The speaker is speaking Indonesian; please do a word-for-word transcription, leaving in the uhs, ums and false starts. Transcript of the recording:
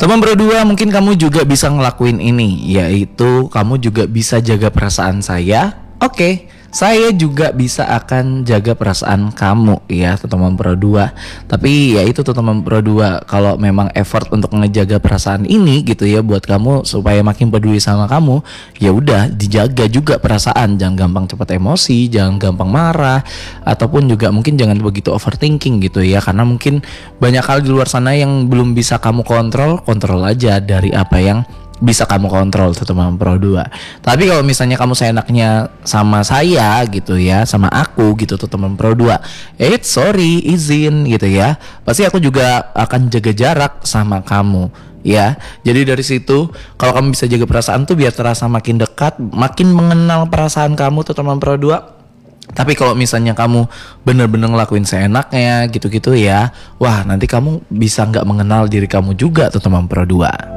Teman berdua, mungkin kamu juga bisa ngelakuin ini, yaitu kamu juga bisa jaga perasaan saya. Oke, saya juga bisa akan jaga perasaan kamu ya, teman berdua. Tapi ya itu tuh teman berdua, kalau memang effort untuk ngejaga perasaan ini gitu ya buat kamu supaya makin peduli sama kamu, ya udah dijaga juga perasaan. Jangan gampang cepat emosi, jangan gampang marah, ataupun juga mungkin jangan begitu overthinking gitu ya, karena mungkin banyak hal di luar sana yang belum bisa kamu kontrol. Kontrol aja dari apa yang bisa kamu kontrol tuh teman pro dua. Tapi kalau misalnya kamu seenaknya sama saya gitu ya, sama aku gitu tuh teman pro dua, eh sorry, izin gitu ya, pasti aku juga akan jaga jarak sama kamu ya. Jadi dari situ kalau kamu bisa jaga perasaan tuh biar terasa makin dekat, makin mengenal perasaan kamu tuh teman pro dua. Tapi kalau misalnya kamu bener-bener ngelakuin seenaknya gitu-gitu ya, wah nanti kamu bisa nggak mengenal diri kamu juga tuh teman pro dua.